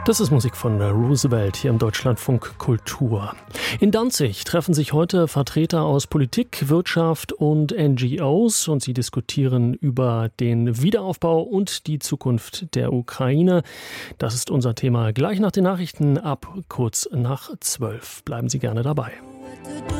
Das ist Musik von Roosevelt hier im Deutschlandfunk Kultur. In Danzig treffen sich heute Vertreter aus Politik, Wirtschaft und NGOs und sie diskutieren über den Wiederaufbau und die Zukunft der Ukraine. Das ist unser Thema gleich nach den Nachrichten ab kurz nach 12. Bleiben Sie gerne dabei.